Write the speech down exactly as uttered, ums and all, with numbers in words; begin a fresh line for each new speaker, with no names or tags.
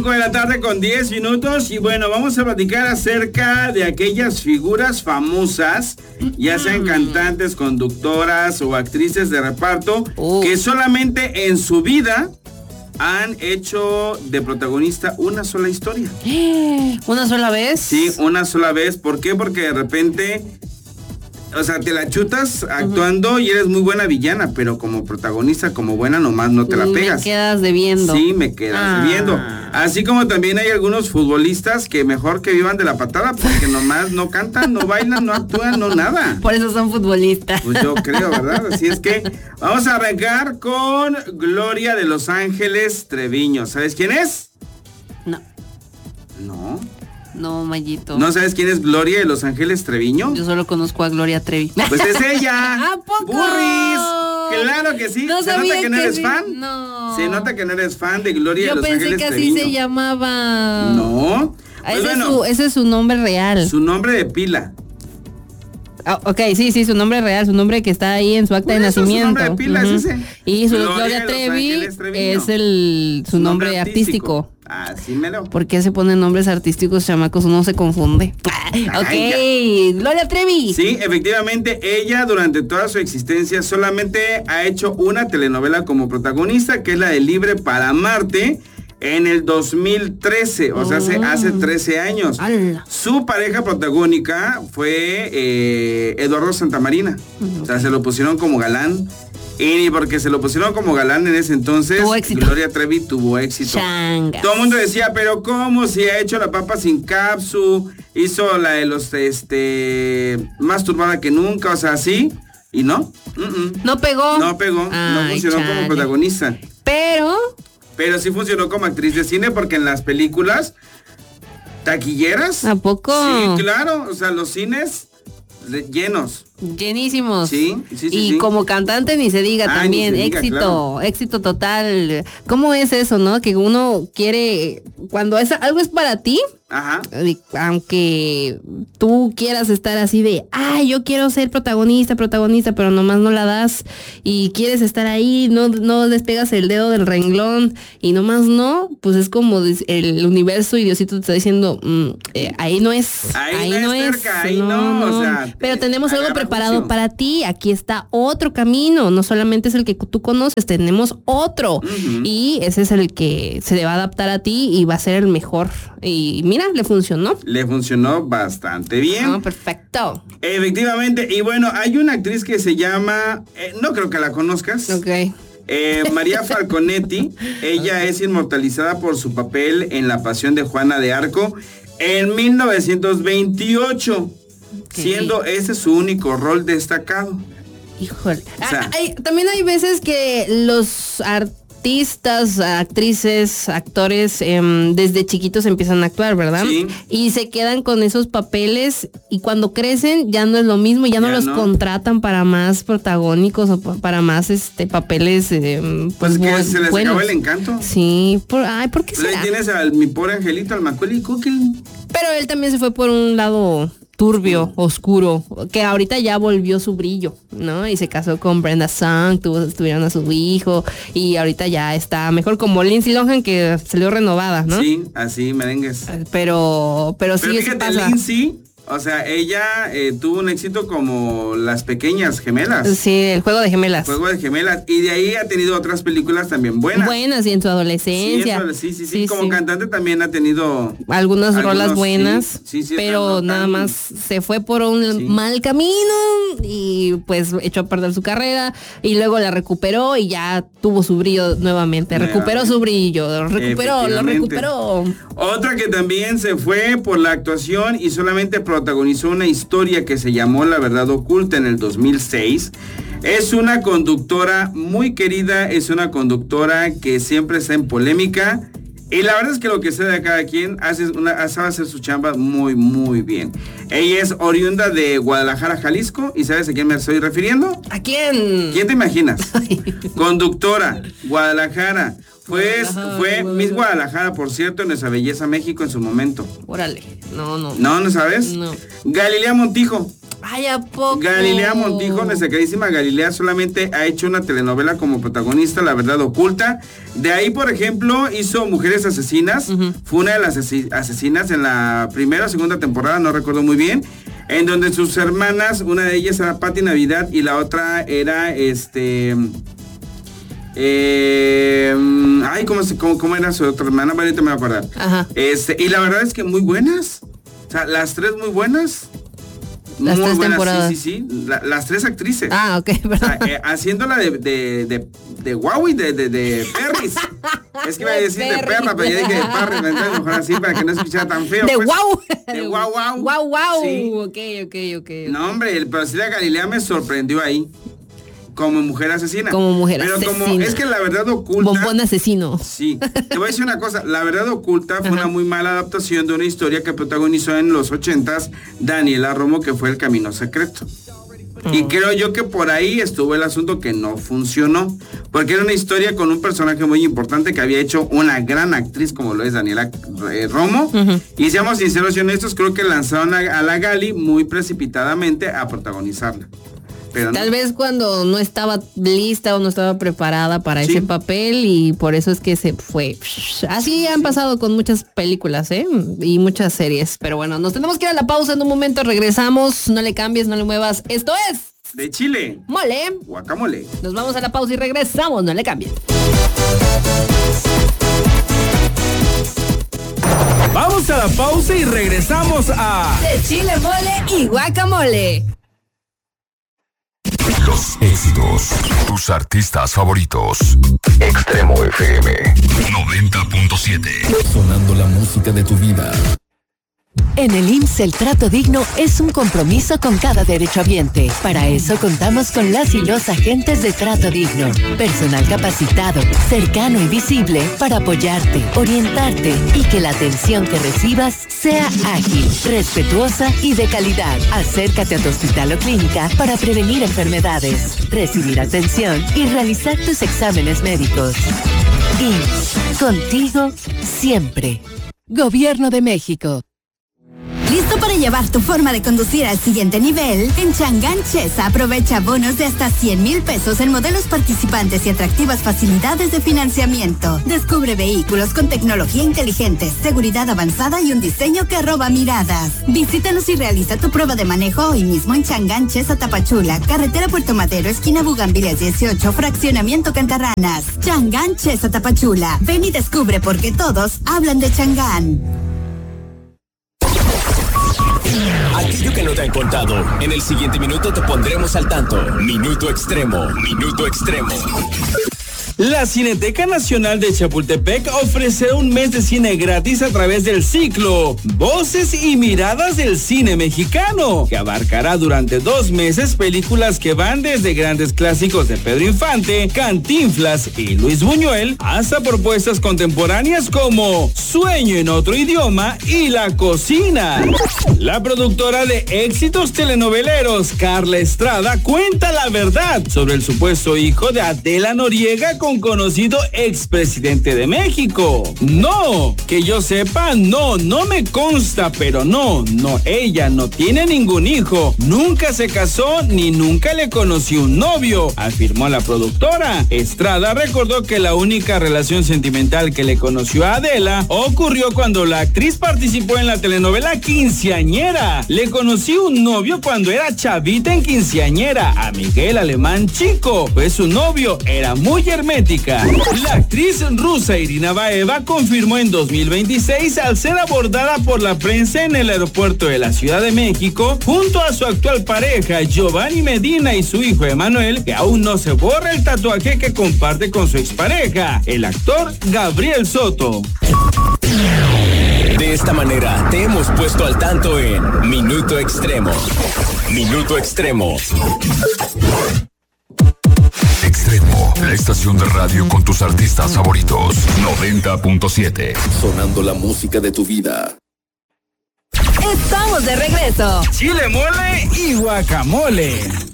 cinco de la tarde con diez minutos y bueno, vamos a platicar acerca de aquellas figuras famosas, ya sean cantantes, conductoras o actrices de reparto, uh. que solamente en su vida han hecho de protagonista una sola historia.
¿Una sola vez?
Sí, una sola vez. ¿Por qué? Porque de repente, o sea, te la chutas actuando uh-huh. y eres muy buena villana, pero como protagonista, como buena, nomás no te la pegas.
Me quedas debiendo.
Sí, me quedas ah. debiendo. Así como también hay algunos futbolistas que mejor que vivan de la patada, porque nomás no cantan, no bailan, no actúan, no nada.
Por eso son futbolistas.
Pues yo creo, ¿verdad? Así es que vamos a arrancar con Gloria de Los Ángeles Treviño. ¿Sabes quién es?
No.
No.
No, Mayito.
¿No sabes quién es Gloria de Los Ángeles Treviño?
Yo solo conozco a Gloria Trevi.
Pues es ella.
¿A poco?
¡Burris! Claro que sí.
No
¿Se nota que,
que
no eres
sí.
fan?
No.
Se nota que no eres fan de Gloria
Yo
de Los Ángeles
Treviño. Yo pensé que
Treviño.
así se llamaba.
No. Pues
ese,
bueno,
es su, ese es su nombre real.
Su nombre de pila.
Oh, ok, sí, sí, su nombre real, su nombre que está ahí en su acta pues de eso, nacimiento.
Su nombre de pila uh-huh. es ese.
Y su Gloria, Gloria Trevi es el su, su nombre, nombre artístico.
artístico. Así me lo.
¿Por qué se ponen nombres artísticos, chamacos? Uno se confunde. Ay, ok, ya. Gloria Trevi.
Sí, efectivamente, ella durante toda su existencia solamente ha hecho una telenovela como protagonista, que es la de Libre para Amarte. En el dos mil trece, o sea, hace, hace trece años. ¡Hala! Su pareja protagónica fue eh, Eduardo Santamarina. Okay. O sea, se lo pusieron como galán. Y porque se lo pusieron como galán en ese entonces, Gloria Trevi tuvo éxito.
Changas.
Todo el mundo decía, pero ¿cómo? Si ha hecho La Papa Sin Capsu, hizo la de los, este, Más Turbada que Nunca, o sea, así. Y no. Uh-uh.
No pegó.
No pegó, Ay, no funcionó chale. como protagonista.
Pero...
Pero sí funcionó como actriz de cine porque en las películas taquilleras.
¿A poco?
Sí, claro. O sea, los cines llenos.
Llenísimos.
Sí, sí, sí.
Y
sí.
como cantante ni se diga ah, también. Se diga, éxito, claro. éxito total. ¿Cómo es eso, no? Que uno quiere, cuando es, algo es para ti,
ajá.
aunque tú quieras estar así de, ay, yo quiero ser protagonista, protagonista, pero nomás no la das y quieres estar ahí, no, no despegas el dedo del renglón y nomás no, pues es como el universo y Diosito te está diciendo, mmm, eh, ahí no es.
Ahí,
ahí no es.
Cerca, ahí no, no, no. O sea,
pero tenemos algo preparado función. para ti. Aquí está otro camino. No solamente es el que tú conoces, tenemos otro. Uh-huh. Y ese es el que se le va a adaptar a ti y va a ser el mejor. Y mira, le funcionó.
Le funcionó bastante bien.
Ah, perfecto.
Efectivamente. Y bueno, hay una actriz que se llama, eh, no creo que la conozcas.
Ok.
Eh, María Falconetti. Ella es inmortalizada por su papel en La Pasión de Juana de Arco en mil novecientos veintiocho. Okay. Siendo ese su único rol destacado.
Híjole. O sea, hay, también hay veces que los artistas, actrices, actores, eh, desde chiquitos empiezan a actuar, ¿verdad?
Sí.
Y se quedan con esos papeles y cuando crecen ya no es lo mismo, ya no ya los no. contratan para más protagónicos o para más este papeles. Eh,
pues, pues que
buen,
se les
buenos.
acabó el encanto.
Sí. Por, ay, ¿por qué será?
Ahí tienes a mi pobre angelito, al Macaulay Culkin.
Pero él también se fue por un lado turbio, oscuro, que ahorita ya volvió su brillo, ¿no? Y se casó con Brenda Song, tuvo, tuvieron a su hijo y ahorita ya está mejor, como Lindsay Lohan, que salió renovada, ¿no?
Sí, así, merengues.
Pero, pero, pero sí,
fíjate, pasa. Lindsay, o sea, ella eh, tuvo un éxito como Las Pequeñas Gemelas.
Sí, El Juego de Gemelas.
El Juego de Gemelas. Y de ahí ha tenido otras películas también buenas.
Buenas, y en su adolescencia.
Sí, sí, sí, sí. Como sí. cantante también ha tenido
algunas
algunos,
rolas buenas.
Sí, sí, sí,
pero nada tan... más se fue por un sí. mal camino y pues echó a perder su carrera y luego la recuperó y ya tuvo su brillo nuevamente. nuevamente. Recuperó su brillo, recuperó, lo recuperó.
Otra que también se fue por la actuación y solamente protagonizó una historia que se llamó La Verdad Oculta en el dos mil seis. Es una conductora muy querida, es una conductora que siempre está en polémica y la verdad es que lo que sea de cada quien hace una, sabe hacer su chamba muy muy bien. Ella es oriunda de Guadalajara, Jalisco, y ¿sabes a quién me estoy refiriendo?
¿A quién?
¿Quién te imaginas? Conductora, Guadalajara. Pues fue Miss Guadalajara, por cierto, en Nuestra Belleza México en su momento.
Órale, no, no.
¿No, no sabes?
No.
Galilea Montijo.
Ay, ¿a poco?
Galilea Montijo, nuestra queridísima Galilea, solamente ha hecho una telenovela como protagonista, La Verdad Oculta. De ahí, por ejemplo, hizo Mujeres Asesinas. Uh-huh. Fue una de las asesinas en la primera o segunda temporada, no recuerdo muy bien. En donde sus hermanas, una de ellas era Patti Navidad y la otra era este... Eh, ay, ¿cómo, cómo, ¿cómo era su otra hermana? Ahorita me voy a acordar. Ajá. Este, y la verdad es que muy buenas. O sea, las tres muy buenas.
Las
muy
tres
buenas,
temporadas.
sí, sí, sí. La, las tres actrices.
Ah, ok, perdón.
O sea, eh, haciéndola de, de, de, de Huawei, de, de, de Perris. Es que iba a decir de, de perra, pero ya dije de Perris, entonces mejor así para que no escuchara tan feo.
De
pues.
wow.
De wow, wow.
Wow, wow.
Sí.
Ok, ok, ok.
No, hombre, el, pero sí la Galilea me sorprendió ahí. Como mujer asesina.
Como mujer
Pero
asesina.
Pero como es que La Verdad Oculta.
Bombón asesino.
Sí. Te voy a decir una cosa. La Verdad Oculta fue Ajá. una muy mala adaptación de una historia que protagonizó en los ochentas Daniela Romo, que fue El Camino Secreto. Uh-huh. Y creo yo que por ahí estuvo el asunto que no funcionó. Porque era una historia con un personaje muy importante que había hecho una gran actriz como lo es Daniela eh, Romo. Uh-huh. Y seamos sinceros y honestos, creo que lanzaron a, a la Gali muy precipitadamente a protagonizarla. Pero
Tal
no.
vez cuando no estaba lista o no estaba preparada para sí. ese papel y por eso es que se fue. Así han pasado con muchas películas, ¿eh? Y muchas series. Pero bueno, nos tenemos que ir a la pausa en un momento, regresamos. No le cambies, no le muevas. Esto es...
De Chile.
Mole.
Guacamole.
Nos vamos a la pausa y regresamos, no le cambies.
Vamos a la pausa y regresamos a...
De Chile, mole y guacamole.
Los éxitos, tus artistas favoritos. Extremo F M noventa punto siete.
Sonando la música de tu vida.
En el I M S S el trato digno es un compromiso con cada derechohabiente. Para eso contamos con las y los agentes de Trato Digno. Personal capacitado, cercano y visible para apoyarte, orientarte y que la atención que recibas sea ágil, respetuosa y de calidad. Acércate a tu hospital o clínica para prevenir enfermedades, recibir atención y realizar tus exámenes médicos. I M S S, contigo siempre. Gobierno de México.
¿Listo para llevar tu forma de conducir al siguiente nivel? En Chang'an Chesa aprovecha bonos de hasta cien mil pesos en modelos participantes y atractivas facilidades de financiamiento. Descubre vehículos con tecnología inteligente, seguridad avanzada y un diseño que roba miradas. Visítanos y realiza tu prueba de manejo hoy mismo en Chang'an Chesa Tapachula, carretera Puerto Madero, esquina Bugambilias dieciocho, fraccionamiento Cantarranas. Chang'an Chesa Tapachula. Ven y descubre por qué todos hablan de Chang'an.
Aquello que no te han contado, en el siguiente minuto te pondremos al tanto. Minuto Extremo, Minuto Extremo.
La Cineteca Nacional de Chapultepec ofrecerá un mes de cine gratis a través del ciclo Voces y Miradas del Cine Mexicano, que abarcará durante dos meses películas que van desde grandes clásicos de Pedro Infante, Cantinflas y Luis Buñuel, hasta propuestas contemporáneas como Sueño en otro idioma y La Cocina. La productora de éxitos telenoveleros, Carla Estrada, cuenta la verdad sobre el supuesto hijo de Adela Noriega con conocido expresidente de México. No, que yo sepa, no, no me consta, pero no, no, ella no tiene ningún hijo, nunca se casó ni nunca le conoció un novio, afirmó la productora. Estrada recordó que la única relación sentimental que le conoció a Adela ocurrió cuando la actriz participó en la telenovela Quinceañera. Le conoció un novio cuando era chavita en Quinceañera, a Miguel Alemán Chico, pues su novio era muy hermético. La actriz rusa Irina Baeva confirmó en dos mil veintiséis al ser abordada por la prensa en el aeropuerto de la Ciudad de México junto a su actual pareja Giovanni Medina y su hijo Emanuel, que aún no se borra el tatuaje que comparte con su expareja, el actor Gabriel Soto.
De esta manera te hemos puesto al tanto en Minuto Extremo. Minuto Extremo.
Extremo, la estación de radio con tus artistas favoritos. noventa punto siete.
Sonando la música de tu vida.
Estamos de regreso.
Chile, mole y guacamole.